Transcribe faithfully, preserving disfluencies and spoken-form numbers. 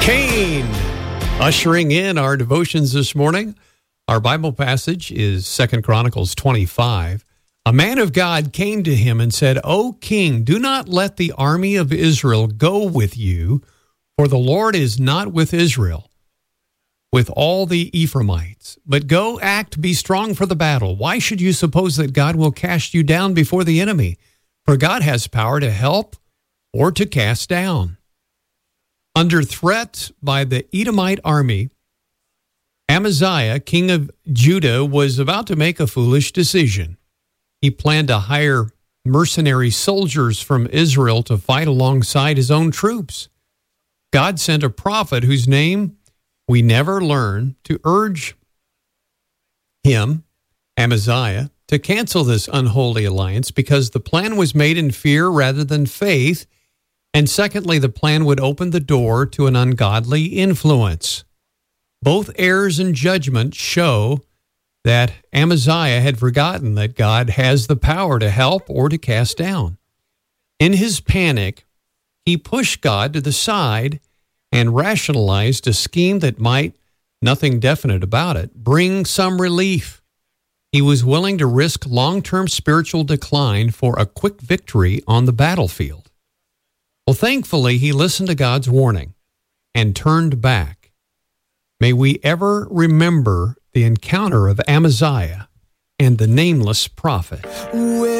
Cain, ushering in our devotions this morning. Our Bible passage is Second Chronicles twenty-five. A man of God came to him and said, O king, do not let the army of Israel go with you, for the Lord is not with Israel, with all the Ephraimites. But go, act, be strong for the battle. Why should you suppose that God will cast you down before the enemy? For God has power to help or to cast down. Under threat by the Edomite army, Amaziah, king of Judah, was about to make a foolish decision. He planned to hire mercenary soldiers from Israel to fight alongside his own troops. God sent a prophet whose name we never learn to urge him, Amaziah, to cancel this unholy alliance because the plan was made in fear rather than faith. And secondly, the plan would open the door to an ungodly influence. Both errors in judgment show that Amaziah had forgotten that God has the power to help or to cast down. In his panic, he pushed God to the side and rationalized a scheme that might, nothing definite about it, bring some relief. He was willing to risk long-term spiritual decline for a quick victory on the battlefield. Well, thankfully, he listened to God's warning and turned back. May we ever remember the encounter of Amaziah and the nameless prophet.